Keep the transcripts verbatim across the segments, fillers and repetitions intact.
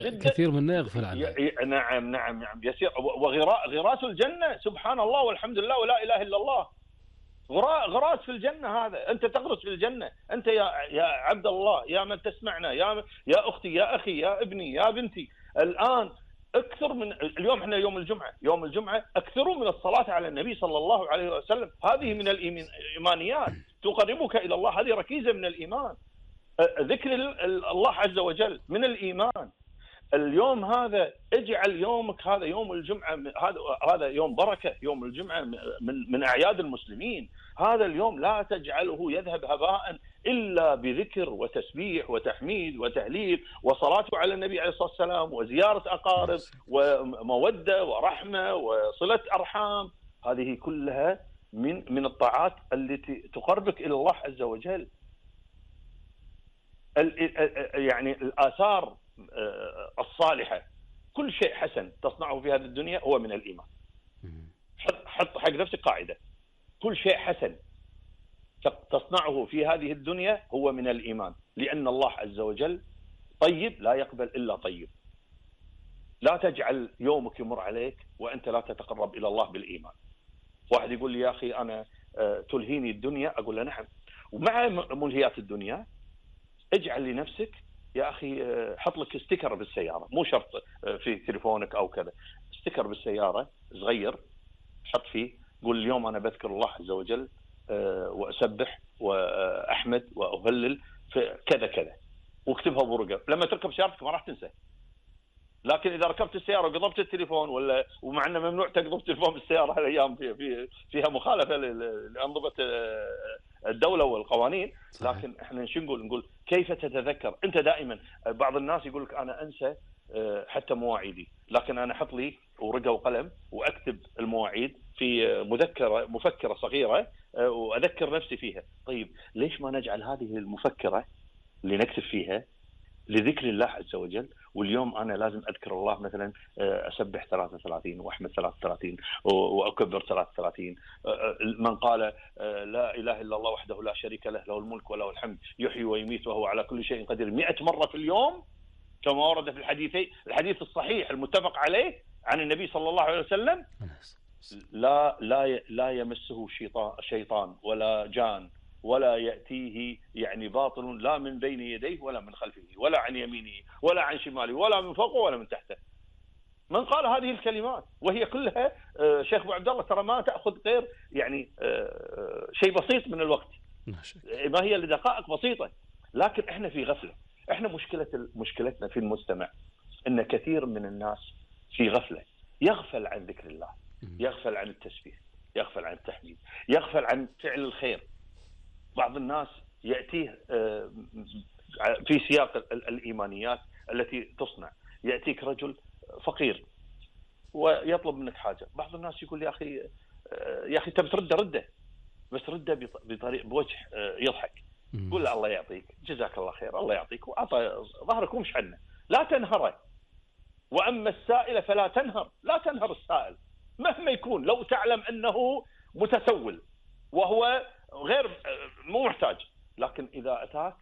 جدا. كثير منا يغفل عنها. نعم نعم نعم يسير. وغراس الجنة سبحان الله والحمد لله ولا إله إلا الله. غراس في الجنة، هذا أنت تغرس في الجنة. أنت يا يا عبد الله، يا من تسمعنا، يا يا أختي، يا أخي، يا ابني، يا بنتي، الآن اكثر من اليوم. احنا يوم الجمعة، يوم الجمعة اكثروا من الصلاة على النبي صلى الله عليه وسلم. هذه من الإيمانيات تقربك إلى الله، هذه ركيزة من الإيمان. ذكر الله عز وجل من الإيمان. اليوم هذا اجعل يومك هذا يوم الجمعة، هذا هذا يوم بركة، يوم الجمعة من من أعياد المسلمين. هذا اليوم لا تجعله يذهب هباء إلا بذكر وتسبيح وتحميد وتهليل وصلاة على النبي عليه الصلاة والسلام وزيارة أقارب ومودة ورحمة وصلة أرحام. هذه كلها من من الطاعات التي تقربك إلى الله عز وجل. يعني الآثار الصالحة، كل شيء حسن تصنعه في هذه الدنيا هو من الإيمان. حط حط حق نفسك قاعدة: كل شيء حسن تصنعه في هذه الدنيا هو من الإيمان، لأن الله عز وجل طيب لا يقبل إلا طيب. لا تجعل يومك يمر عليك وأنت لا تتقرب إلى الله بالإيمان. واحد يقول لي يا أخي أنا تلهيني الدنيا، أقول له نعم، ومع ملهيات الدنيا اجعل لنفسك يا أخي، حط لك ستيكر بالسيارة، مو شرط في تليفونك أو كذا، ستيكر بالسيارة صغير حط فيه، قول اليوم أنا بذكر الله عز وجل وأسبح وأحمد وأهلل في كذا كذا، واكتبها بورقة. لما تركب سيارتك ما راح تنسى. لكن إذا ركبت السيارة وقضبت التليفون، ولا ومع أنه ممنوع تقضب التليفون بالسيارة هالأيام، في في فيها مخالفة لأنظمة الدولة والقوانين، لكن احنا شو نقول؟ نقول كيف تتذكر انت دائما. بعض الناس يقول لك انا انسى حتى مواعيدي، لكن انا احط لي ورقه وقلم واكتب المواعيد في مذكره مفكره صغيره واذكر نفسي فيها. طيب ليش ما نجعل هذه المفكره اللي نكتب فيها لذكر الله عز وجل؟ واليوم أنا لازم أذكر الله، مثلا أسبح ثلاثة وثلاثين وأحمد ثلاثة وثلاثين وأكبر ثلاثة وثلاثين. من قال لا إله إلا الله وحده لا شريك له له الملك وله الحمد يحيي ويميت وهو على كل شيء قدير مئة مرة في اليوم، كما ورد في الحديث الحديث الصحيح المتفق عليه عن النبي صلى الله عليه وسلم: لا لا لا يمسه شيطان ولا جان ولا يأتيه يعني باطل، لا من بين يديه ولا من خلفه ولا عن يمينه ولا عن شماله ولا من فوقه ولا من تحته. من قال هذه الكلمات وهي كلها شيخ ابو عبد الله ترى ما تأخذ غير يعني شيء بسيط من الوقت، ما هي لدقائق بسيطة، لكن احنا في غفلة. احنا مشكلة مشكلتنا في المجتمع ان كثير من الناس في غفلة، يغفل عن ذكر الله، يغفل عن التسبيح، يغفل عن التحميد، يغفل عن فعل الخير. بعض الناس يأتيه في سياق الإيمانيات التي تصنع، يأتيك رجل فقير ويطلب منك حاجة. بعض الناس يقول يا أخي يا أخي تبي ترده رده، بس رده بطريق بوجه يضحك، قول له الله يعطيك، جزاك الله خير، الله يعطيك، وأعطى ظهرك ومش عنه، لا تنهره. وأما السائل فلا تنهر، لا تنهر السائل مهما يكون، لو تعلم أنه متسول وهو غير مو محتاج، لكن إذا أتاك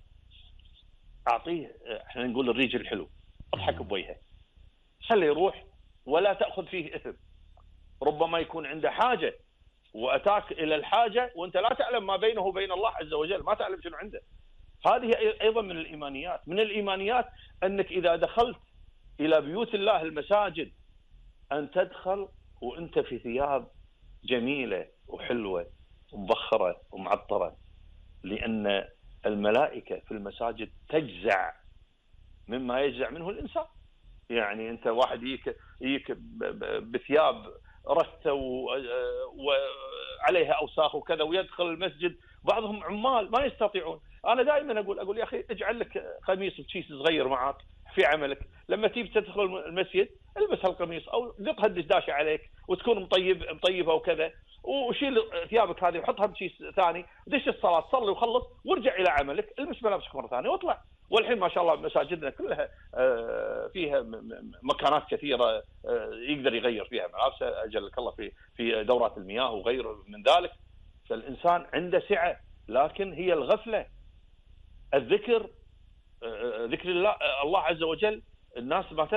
أعطيه، احنا نقول الريج الحلو، اضحك بوجهه، خليه يروح ولا تأخذ فيه إثم. ربما يكون عنده حاجة وأتاك إلى الحاجة وأنت لا تعلم ما بينه وبين الله عز وجل، ما تعلم شنو عنده. هذه أيضا من الإيمانيات. من الإيمانيات أنك إذا دخلت إلى بيوت الله المساجد أن تدخل وأنت في ثياب جميلة وحلوة ومبخرة ومعطرة، لأن الملائكة في المساجد تجزع مما يجزع منه الإنسان. يعني أنت واحد يك يك بثياب رثة وعليها أوساخ وكذا ويدخل المسجد، بعضهم عمال ما يستطيعون. أنا دائما أقول أقول يا أخي اجعل لك قميص بشيس صغير معك في عملك، لما تيجي تدخل المسجد البس هالقميص أو قطها الدشداشة عليك وتكون مطيب مطيبة وكذا، وشيل ثيابك هذه وحطها بشيء ثاني، دش الصلاة صلي وخلص وارجع إلى عملك، البس ملابسك مرة ثانية واطلع. والحين ما شاء الله مساجدنا كلها فيها مكانات كثيرة يقدر يغير فيها ملابسه، أجلك الله، في في دورات المياه وغير من ذلك. فالإنسان عنده سعة، لكن هي الغفلة. الذكر ذكر الله الله عز وجل الناس ما